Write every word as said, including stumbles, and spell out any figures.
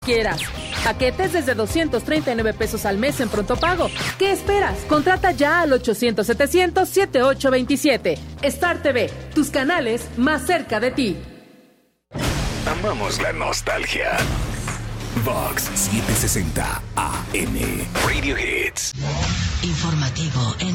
quieras. Paquetes desde doscientos treinta y nueve pesos al mes en pronto pago. ¿Qué esperas? Contrata ya al ochocientos setecientos setenta y ocho veintisiete. Star T V, tus canales más cerca de ti. Amamos la nostalgia. Vox setecientos sesenta A M. Radio Hits. Informativo en